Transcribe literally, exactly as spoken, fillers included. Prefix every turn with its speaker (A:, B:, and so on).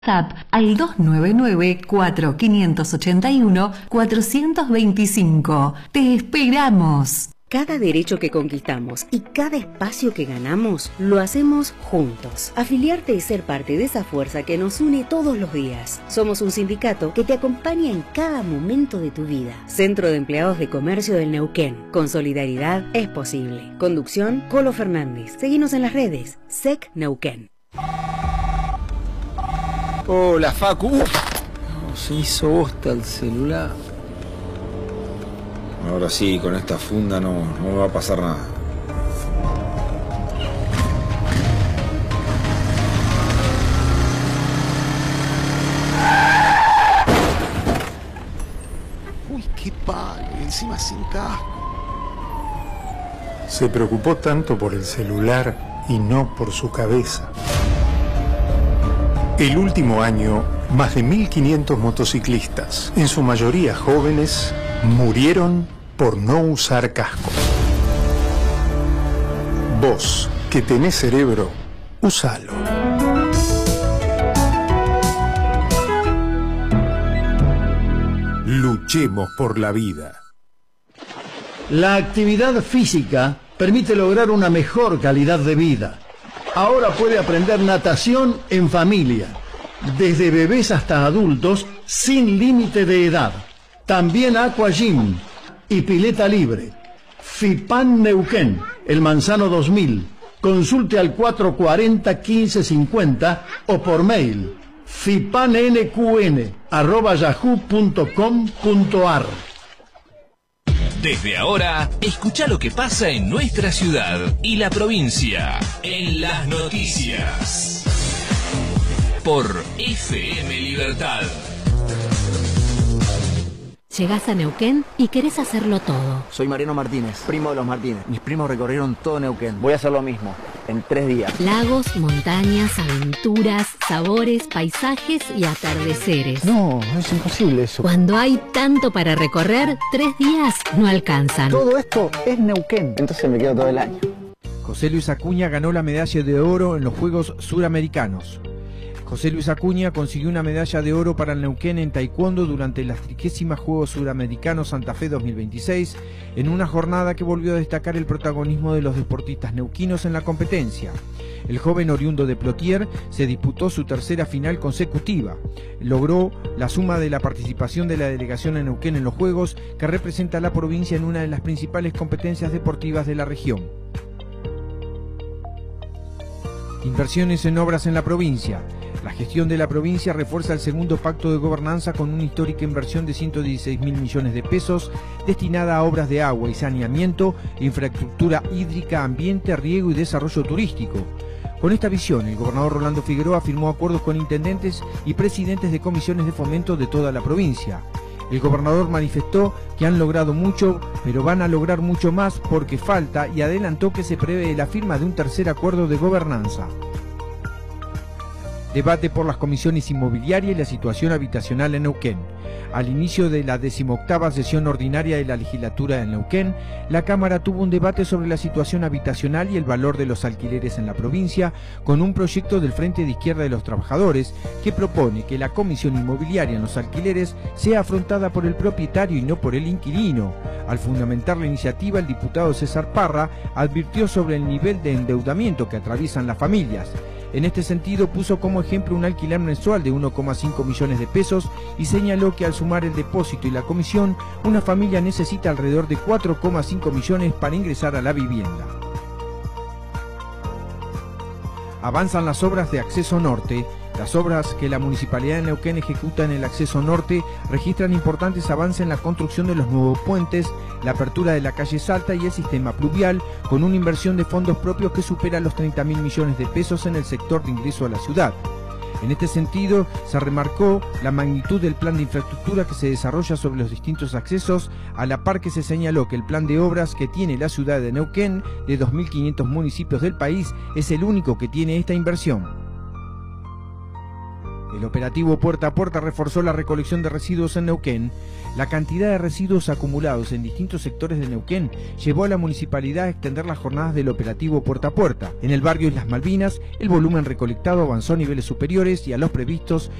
A: WhatsApp al dos nueve nueve, cuatro cinco ocho uno, cuatro dos cinco. ¡Te esperamos!
B: Cada derecho que conquistamos y cada espacio que ganamos, lo hacemos juntos. Afiliarte y ser parte de esa fuerza que nos une todos los días. Somos un sindicato que te acompaña en cada momento de tu vida. Centro de Empleados de Comercio del Neuquén. Con solidaridad es posible. Conducción, Colo Fernández. Seguinos en las redes. S E C Neuquén.
C: Hola, Facu. Uf, no, se hizo bosta el celular.
D: Ahora sí, con esta funda no, no me va a pasar nada.
C: Uy, qué palo, encima sin casco.
E: Se preocupó tanto por el celular y no por su cabeza. El último año, más de mil quinientos motociclistas, en su mayoría jóvenes, murieron por no usar casco. Vos, que tenés cerebro, úsalo. Luchemos por la vida.
F: La actividad física permite lograr una mejor calidad de vida. Ahora puede aprender natación en familia, desde bebés hasta adultos, sin límite de edad. También Aqua Gym y pileta libre. FIPAN Neuquén, El Manzano dos mil. Consulte al cuatro cuatro cero, quince cincuenta o por mail fipannqn arroba yahoo punto com punto ar.
G: Desde ahora, escucha lo que pasa en nuestra ciudad y la provincia en las noticias. Por F M Libertad.
H: Llegás a Neuquén y querés hacerlo todo.
I: Soy Mariano Martínez, primo de los Martínez. Mis primos recorrieron todo Neuquén. Voy a hacer lo mismo, en tres días.
H: Lagos, montañas, aventuras, sabores, paisajes y atardeceres.
I: No, es imposible eso.
H: Cuando hay tanto para recorrer, tres días no alcanzan.
I: Todo esto es Neuquén. Entonces me quedo todo el año.
J: José Luis Acuña ganó la medalla de oro en los Juegos Suramericanos. José Luis Acuña consiguió una medalla de oro para el Neuquén en taekwondo durante las trigésima Juegos Suramericanos Santa Fe dos mil veintiséis, en una jornada que volvió a destacar el protagonismo de los deportistas neuquinos en la competencia. El joven oriundo de Plotier se disputó su tercera final consecutiva. Logró la suma de la participación de la delegación en Neuquén en los Juegos, que representa a la provincia en una de las principales competencias deportivas de la región. Inversiones en obras en la provincia. La gestión de la provincia refuerza el segundo pacto de gobernanza con una histórica inversión de ciento dieciséis mil millones de pesos destinada a obras de agua y saneamiento, infraestructura hídrica, ambiente, riego y desarrollo turístico. Con esta visión, el gobernador Rolando Figueroa firmó acuerdos con intendentes y presidentes de comisiones de fomento de toda la provincia. El gobernador manifestó que han logrado mucho, pero van a lograr mucho más porque falta, y adelantó que se prevé la firma de un tercer acuerdo de gobernanza. Debate por las comisiones inmobiliarias y la situación habitacional en Neuquén. Al inicio de la decimoctava sesión ordinaria de la legislatura de Neuquén, la Cámara tuvo un debate sobre la situación habitacional y el valor de los alquileres en la provincia, con un proyecto del Frente de Izquierda de los Trabajadores que propone que la comisión inmobiliaria en los alquileres sea afrontada por el propietario y no por el inquilino. Al fundamentar la iniciativa, el diputado César Parra advirtió sobre el nivel de endeudamiento que atraviesan las familias. En este sentido, puso como ejemplo un alquiler mensual de uno coma cinco millones de pesos y señaló que al sumar el depósito y la comisión, una familia necesita alrededor de cuatro coma cinco millones para ingresar a la vivienda. Avanzan las obras de Acceso Norte. Las obras que la Municipalidad de Neuquén ejecuta en el Acceso Norte registran importantes avances en la construcción de los nuevos puentes, la apertura de la calle Salta y el sistema pluvial, con una inversión de fondos propios que supera los treinta mil millones de pesos en el sector de ingreso a la ciudad. En este sentido, se remarcó la magnitud del plan de infraestructura que se desarrolla sobre los distintos accesos, a la par que se señaló que el plan de obras que tiene la ciudad de Neuquén, de dos mil quinientos municipios del país, es el único que tiene esta inversión. El operativo Puerta a Puerta reforzó la recolección de residuos en Neuquén. La cantidad de residuos acumulados en distintos sectores de Neuquén llevó a la municipalidad a extender las jornadas del operativo Puerta a Puerta. En el barrio Islas Malvinas, el volumen recolectado avanzó a niveles superiores y a los previstos